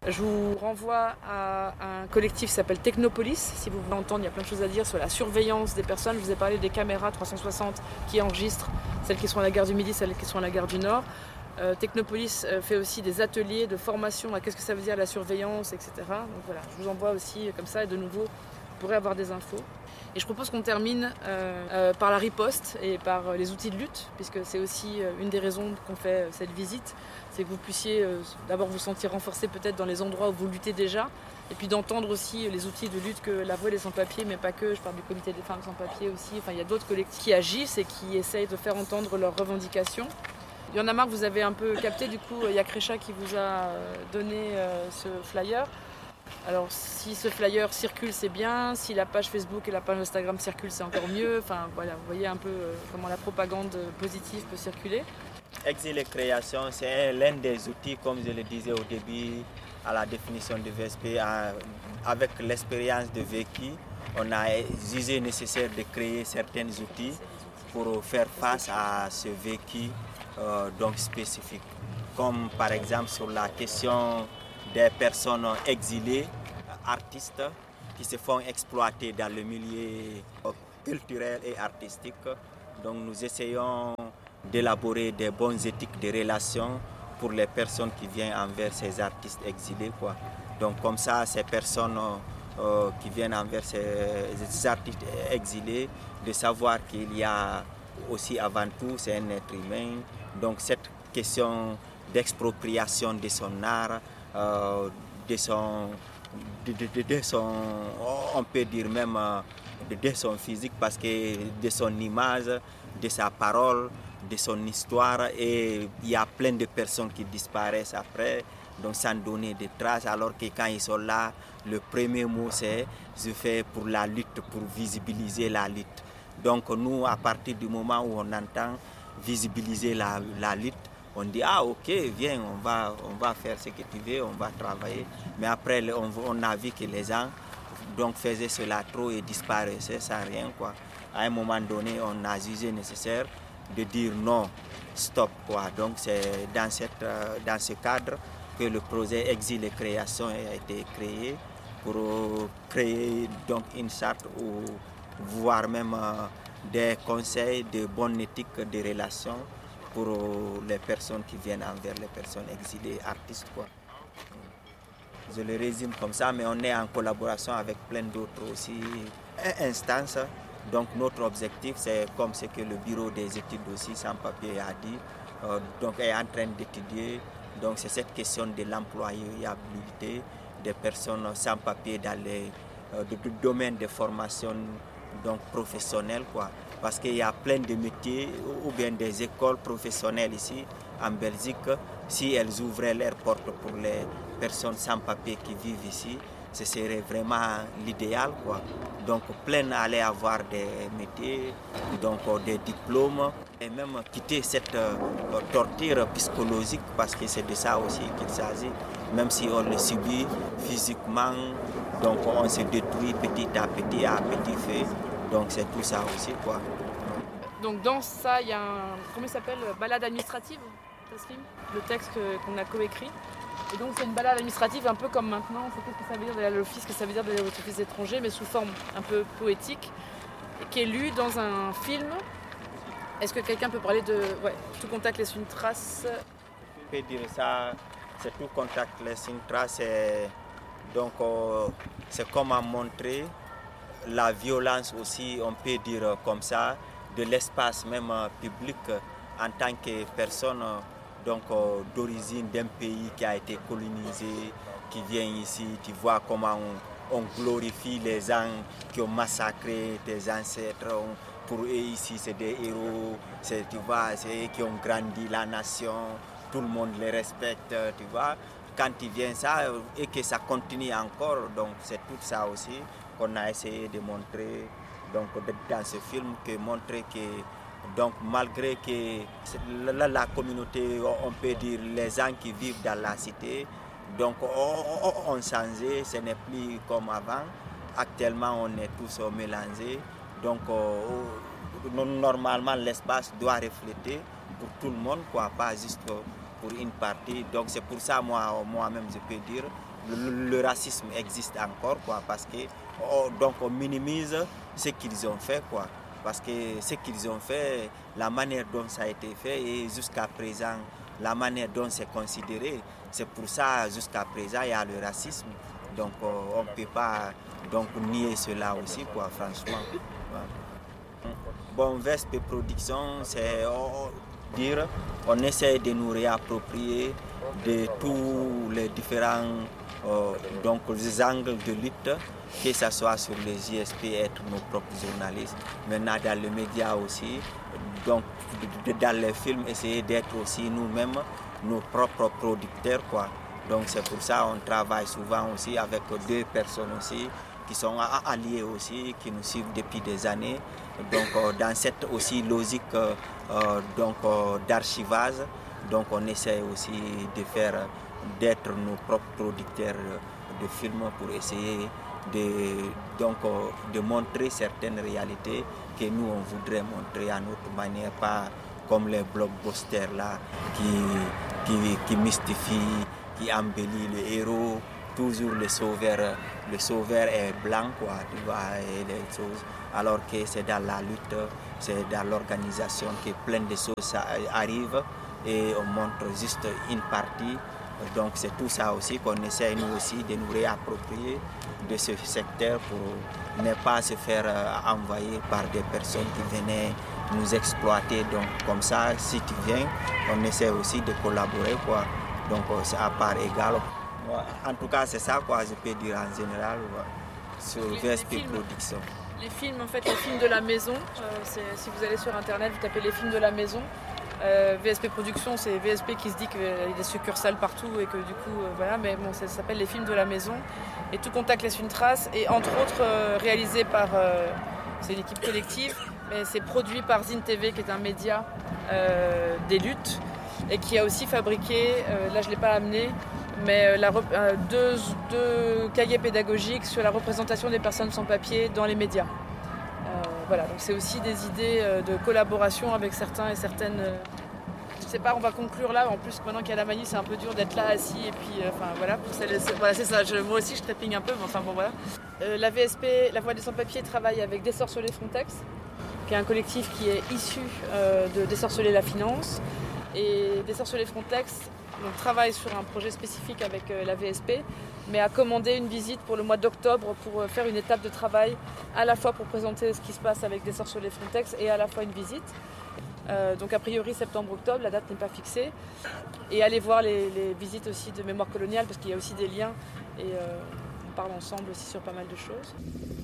Je vous renvoie à un collectif qui s'appelle Technopolis. Si vous voulez entendre, il y a plein de choses à dire sur la surveillance des personnes. Je vous ai parlé des caméras 360 qui enregistrent celles qui sont à la gare du Midi, celles qui sont à la gare du Nord. Technopolis fait aussi des ateliers de formation à qu'est-ce que ça veut dire la surveillance, etc. Donc voilà, je vous envoie aussi comme ça et de nouveau, vous pourrez avoir des infos. Et je propose qu'on termine par la riposte et par les outils de lutte, puisque c'est aussi une des raisons qu'on fait cette visite, c'est que vous puissiez d'abord vous sentir renforcé peut-être dans les endroits où vous luttez déjà, et puis d'entendre aussi les outils de lutte que la Voix des sans-papiers, mais pas que, je parle du comité des femmes sans-papiers aussi, enfin il y a d'autres collectifs qui agissent et qui essayent de faire entendre leurs revendications. Il y en a marre, vous avez un peu capté, du coup il y a Crécha qui vous a donné ce flyer. Alors si ce flyer circule, c'est bien, si la page Facebook et la page Instagram circulent, c'est encore mieux. Enfin voilà, vous voyez un peu comment la propagande positive peut circuler. Exil et création, c'est l'un des outils, comme je le disais au début, à la définition de VSP. Avec l'expérience de vécu, on a jugé nécessaire de créer certains outils pour faire face à ce vécu donc spécifique. Comme par exemple sur la question des personnes exilées, artistes, qui se font exploiter dans le milieu culturel et artistique. Donc nous essayons d'élaborer des bonnes éthiques de relations pour les personnes qui viennent envers ces artistes exilés, quoi. Donc comme ça, ces personnes qui viennent envers ces artistes exilés, de savoir qu'il y a aussi avant tout, c'est un être humain. Donc cette question d'expropriation de son art, de son, on peut dire même de son physique, parce que de son image, de sa parole, de son histoire, et il y a plein de personnes qui disparaissent après, donc sans donner de traces, alors que quand ils sont là, le premier mot c'est « je fais pour la lutte, pour visibiliser la lutte ». Donc nous, à partir du moment où on entend visibiliser la lutte, on dit « ah ok, viens, on va faire ce que tu veux, on va travailler ». Mais après, on a vu que les gens donc, faisaient cela trop et disparaissaient sans rien, quoi. À un moment donné, on a jugé nécessaire de dire non, stop, quoi. Donc c'est dans ce cadre que le projet Exil et Création a été créé, pour créer donc une charte ou voire même des conseils de bonne éthique de relations pour les personnes qui viennent envers les personnes exilées, artistes, quoi. Je le résume comme ça, mais on est en collaboration avec plein d'autres aussi instances. Donc notre objectif, c'est comme ce que le bureau des études aussi sans papier a dit, donc est en train d'étudier. Donc c'est cette question de l'employabilité des personnes sans papier dans les domaines de formation donc professionnelle, quoi. Parce qu'il y a plein de métiers ou bien des écoles professionnelles ici en Belgique. Si elles ouvraient leurs portes pour les personnes sans papier qui vivent ici, ce serait vraiment l'idéal, quoi. Donc plein allaient avoir des métiers, donc des diplômes, et même quitter cette torture psychologique, parce que c'est de ça aussi qu'il s'agit. Même si on le subit physiquement, donc on se détruit petit à petit feu. Donc c'est tout ça aussi, quoi. Donc dans ça, il y a un, comment il s'appelle, balade administrative, Taslim, le texte qu'on a coécrit. Et donc c'est une balade administrative un peu comme maintenant, c'est qu'est-ce que ça veut dire d'aller à l'office, qu'est-ce que ça veut dire d'aller à l'office étranger, mais sous forme un peu poétique, et qui est lu dans un film. Est-ce que quelqu'un peut parler de... Ouais, tout contact laisse une trace. Je peux dire ça, c'est tout contact laisse une trace, donc c'est comment montrer la violence aussi, on peut dire comme ça, de l'espace même public en tant que personne donc d'origine d'un pays qui a été colonisé, qui vient ici, tu vois comment on glorifie les gens qui ont massacré tes ancêtres. Pour eux ici c'est des héros, tu vois, c'est eux qui ont grandi la nation, tout le monde les respecte, tu vois. Quand tu viens ça et que ça continue encore, donc c'est tout ça aussi qu'on a essayé de montrer donc, dans ce film, que montrer que donc, malgré que la communauté, on peut dire les gens qui vivent dans la cité, donc ont changé, ce n'est plus comme avant. Actuellement, on est tous mélangés. Donc, normalement, l'espace doit refléter pour tout le monde, quoi, pas juste pour une partie. Donc, c'est pour ça, moi-même, je peux dire le racisme existe encore, quoi, parce que donc on minimise ce qu'ils ont fait, quoi. Parce que ce qu'ils ont fait, la manière dont ça a été fait et jusqu'à présent, la manière dont c'est considéré, c'est pour ça jusqu'à présent il y a le racisme. Donc on ne peut pas donc, nier cela aussi, quoi, franchement. Ouais. Bon, VSP Production, c'est dire, on essaie de nous réapproprier de tous les différents donc, les angles de lutte, que ce soit sur les ISP, être nos propres journalistes, maintenant dans les médias aussi, donc dans les films, essayer d'être aussi nous-mêmes nos propres producteurs, quoi. Donc c'est pour ça qu'on travaille souvent aussi avec deux personnes aussi qui sont alliées aussi, qui nous suivent depuis des années. Donc dans cette aussi logique d'archivage, donc on essaie aussi d'être nos propres producteurs de films pour essayer de montrer certaines réalités que nous on voudrait montrer à notre manière, pas comme les blockbusters là qui mystifient, qui embellit les héros, toujours le sauveur est blanc, quoi, tu vois, et les choses, alors que c'est dans la lutte, c'est dans l'organisation que plein de choses arrivent et on montre juste une partie. Donc c'est tout ça aussi qu'on essaie nous aussi de nous réapproprier de ce secteur pour ne pas se faire envahir par des personnes qui venaient nous exploiter. Donc comme ça, si tu viens, on essaie aussi de collaborer, quoi. Donc c'est à part égale. En tout cas, c'est ça, quoi, je peux dire en général, sur VSP Production. Les films, en fait, les films de la maison, si vous allez sur internet, vous tapez les films de la maison. VSP Production, c'est VSP qui se dit qu'il y a des succursales partout et que du coup, voilà, mais bon, ça s'appelle les films de la maison. Et Tout contact laisse une trace, et entre autres réalisé par, c'est une équipe collective, mais c'est produit par Zine TV, qui est un média des luttes, et qui a aussi fabriqué, là je ne l'ai pas amené, mais deux cahiers pédagogiques sur la représentation des personnes sans papier dans les médias. Voilà, donc c'est aussi des idées de collaboration avec certains et certaines. Je sais pas, on va conclure là. En plus, maintenant qu'il y a la manie, c'est un peu dur d'être là assis. Et puis, enfin voilà, voilà, c'est ça. Moi aussi, je trépigne un peu, mais enfin bon, voilà. La VSP, la Voix des Sans-Papiers, travaille avec Désorceler Frontex, qui est un collectif qui est issu de Désorceler la Finance. Et Désorceler Frontex travaille sur un projet spécifique avec la VSP, mais a commandé une visite pour le mois d'octobre pour faire une étape de travail, à la fois pour présenter ce qui se passe avec Désorceler Frontex et à la fois une visite. Donc a priori septembre-octobre, la date n'est pas fixée. Et aller voir les visites aussi de mémoire coloniale, parce qu'il y a aussi des liens et on parle ensemble aussi sur pas mal de choses.